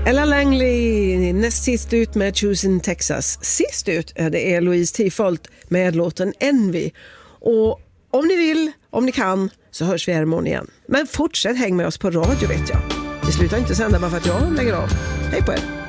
Ella Langley, näst sist ut med Choosing Texas. Sist ut det är Louise Tifolt med låten Envy. Och om ni vill, om ni kan, så hörs vi här imorgon igen. Men fortsätt häng med oss på radio vet jag. Vi slutar inte sända bara för att jag lägger av. Hej på er!